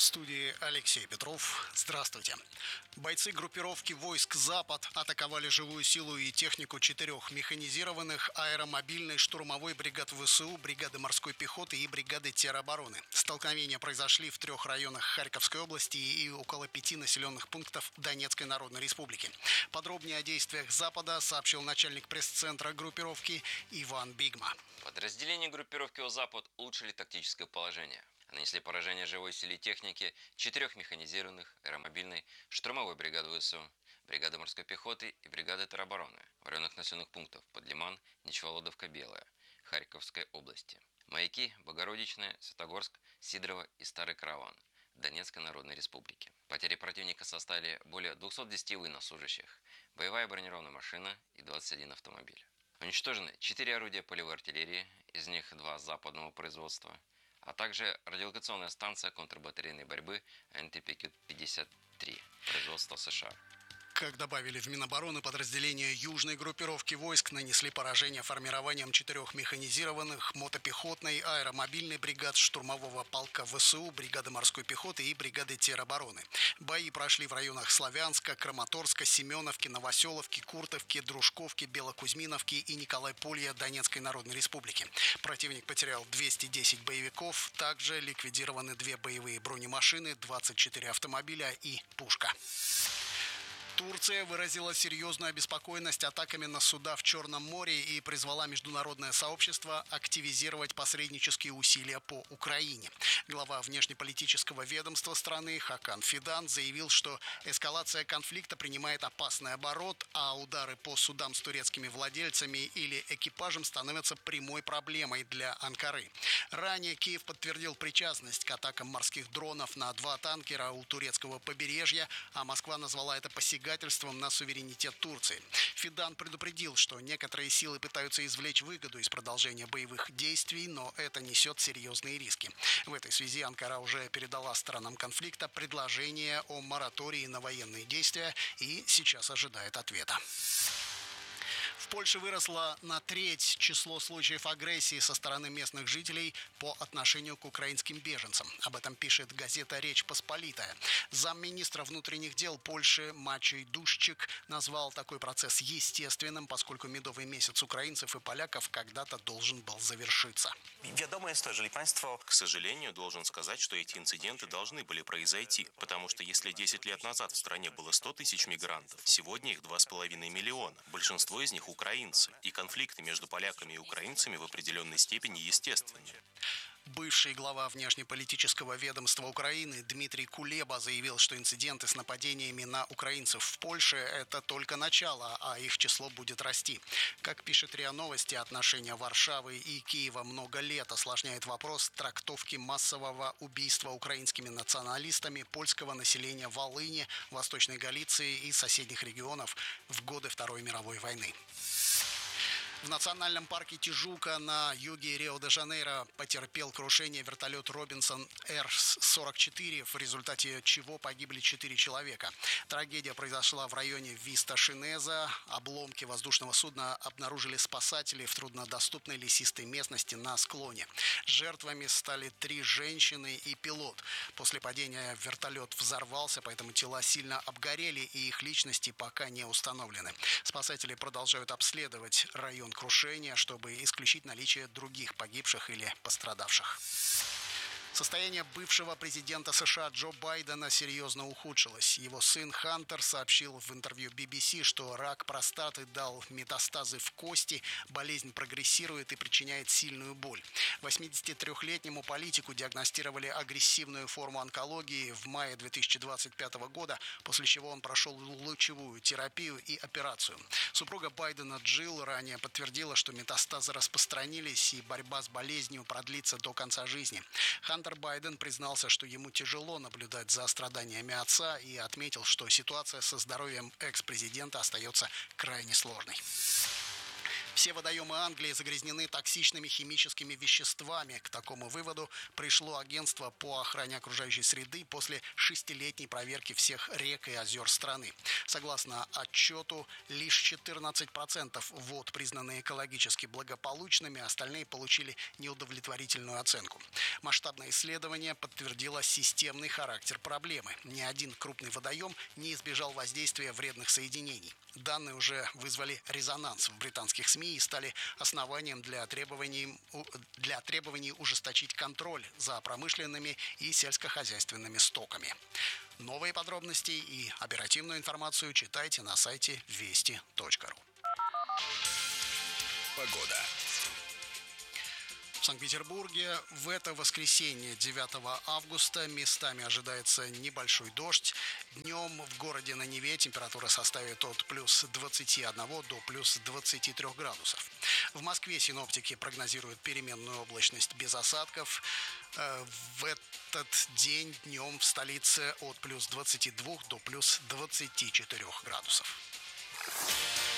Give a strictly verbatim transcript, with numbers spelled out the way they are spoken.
студии Алексей Петров. Здравствуйте. Бойцы группировки войск «Запад» атаковали живую силу и технику четырех механизированных аэромобильной штурмовой бригад ВСУ, бригады морской пехоты и бригады теробороны. Столкновения произошли в трех районах Харьковской области и около пяти населенных пунктов Донецкой Народной Республики. Подробнее о действиях «Запада» сообщил начальник пресс-центра группировки Иван Бигма. Подразделения группировки «Запад» улучшили тактическое положение. Нанесли поражение живой силе техники четырех механизированных аэромобильной штурмовой бригады ВСУ, бригады морской пехоты и бригады теробороны в районах населенных пунктов Подлиман, Нечволодовка, Белая, Харьковской области, Маяки, Богородичная, Святогорск, Сидорово и Старый Караван Донецкой Народной Республики. Потери противника составили более двухсот десяти военнослужащих, боевая бронированная машина и двадцать один автомобиль. Уничтожены четыре орудия полевой артиллерии, из них два западного производства, а также радиолокационная станция контрбатарейной борьбы эн тэ пэ пятьдесят три производства США. Как добавили в Минобороны, подразделения южной группировки войск нанесли поражение формированием четырех механизированных мотопехотной аэромобильной бригад штурмового полка ВСУ, бригады морской пехоты и бригады теробороны. Бои прошли в районах Славянска, Краматорска, Семеновки, Новоселовки, Куртовки, Дружковки, Белокузьминовки и Николайполья Донецкой Народной Республики. Противник потерял двести десять боевиков, также ликвидированы две боевые бронемашины, двадцать четыре автомобиля и пушка. Турция выразила серьезную обеспокоенность атаками на суда в Черном море и призвала международное сообщество активизировать посреднические усилия по Украине. Глава внешнеполитического ведомства страны Хакан Фидан заявил, что эскалация конфликта принимает опасный оборот, а удары по судам с турецкими владельцами или экипажем становятся прямой проблемой для Анкары. Ранее Киев подтвердил причастность к атакам морских дронов на два танкера у турецкого побережья, а Москва назвала это посягательством на суверенитет Турции. Фидан предупредил, что некоторые силы пытаются извлечь выгоду из продолжения боевых действий, но это несет серьезные риски. В этой связи Анкара уже передала сторонам конфликта предложение о моратории на военные действия и сейчас ожидает ответа. В Польше выросло на треть число случаев агрессии со стороны местных жителей по отношению к украинским беженцам. Об этом пишет газета «Речь Посполитая». Замминистра внутренних дел Польши Мачей Душчик назвал такой процесс естественным, поскольку медовый месяц украинцев и поляков когда-то должен был завершиться. К сожалению, должен сказать, что эти инциденты должны были произойти, потому что если десять лет назад в стране было сто тысяч мигрантов, сегодня их два с половиной миллиона. Большинство из них украинцы, и конфликты между поляками и украинцами в определенной степени естественны. Бывший глава внешнеполитического ведомства Украины Дмитрий Кулеба заявил, что инциденты с нападениями на украинцев в Польше – это только начало, а их число будет расти. Как пишет РИА Новости, отношения Варшавы и Киева много лет осложняет вопрос трактовки массового убийства украинскими националистами польского населения Волыни, Восточной Галиции и соседних регионов в годы Второй мировой войны. В национальном парке Тижука на юге Рио-де-Жанейро потерпел крушение вертолет Робинсон Эр сорок четыре, в результате чего погибли четыре человека. Трагедия произошла в районе Виста-Шинеза. Обломки воздушного судна обнаружили спасатели в труднодоступной лесистой местности на склоне. Жертвами стали три женщины и пилот. После падения вертолет взорвался, поэтому тела сильно обгорели и их личности пока не установлены. Спасатели продолжают обследовать район крушения, чтобы исключить наличие других погибших или пострадавших. Состояние бывшего президента США Джо Байдена серьезно ухудшилось. Его сын Хантер сообщил в интервью би би си, что рак простаты дал метастазы в кости, болезнь прогрессирует и причиняет сильную боль. восьмидесятитрёхлетнему политику диагностировали агрессивную форму онкологии в мае две тысячи двадцать пятого года, после чего он прошел лучевую терапию и операцию. Супруга Байдена Джилл ранее подтвердила, что метастазы распространились и борьба с болезнью продлится до конца жизни. Хантер Байден признался, что ему тяжело наблюдать за страданиями отца и отметил, что ситуация со здоровьем экс-президента остается крайне сложной. Все водоемы Англии загрязнены токсичными химическими веществами. К такому выводу пришло агентство по охране окружающей среды после шестилетней проверки всех рек и озер страны. Согласно отчету, лишь четырнадцать процентов вод признаны экологически благополучными, остальные получили неудовлетворительную оценку. Масштабное исследование подтвердило системный характер проблемы. Ни один крупный водоем не избежал воздействия вредных соединений. Данные уже вызвали резонанс в британских СМИ и стали основанием для требований, для требований ужесточить контроль за промышленными и сельскохозяйственными стоками. Новые подробности и оперативную информацию читайте на сайте вести точка ру. Погода. В Санкт-Петербурге в это воскресенье, девятого августа, местами ожидается небольшой дождь. Днем в городе на Неве температура составит от плюс двадцати одного до плюс двадцати трёх градусов. В Москве синоптики прогнозируют переменную облачность без осадков. В этот день днем в столице от плюс двадцати двух до плюс двадцати четырёх градусов.